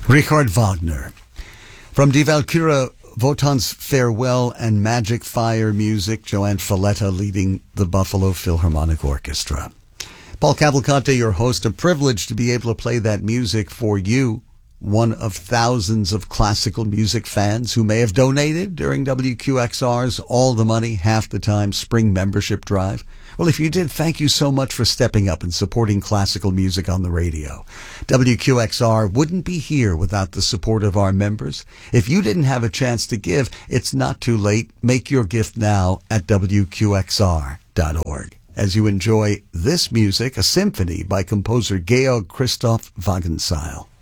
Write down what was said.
Richard Wagner. From Die Walküre, Wotan's Farewell and Magic Fire music, Joanne Falletta leading the Buffalo Philharmonic Orchestra. Paul Cavalcante, your host, a privilege to be able to play that music for you, one of thousands of classical music fans who may have donated during WQXR's All the Money, Half the Time spring membership drive. Well, if you did, thank you so much for stepping up and supporting classical music on the radio. WQXR wouldn't be here without the support of our members. If you didn't have a chance to give, it's not too late. Make your gift now at WQXR.org. As you enjoy this music, a symphony by composer Georg Christoph Wagenseil.